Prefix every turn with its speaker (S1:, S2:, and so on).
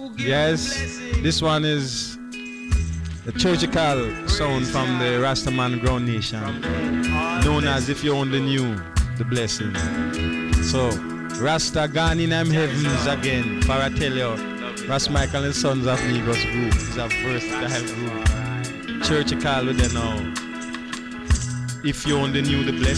S1: Yes, this one is the churchical sound from the Rastaman Ground Nation, known as If You Only Knew the Blessing. So, Rasta gone in them heavens again, for I tell you, Ras Michael and Sons of Negros group is a versatile group. Churchical with them now. If You Only Knew the Blessing.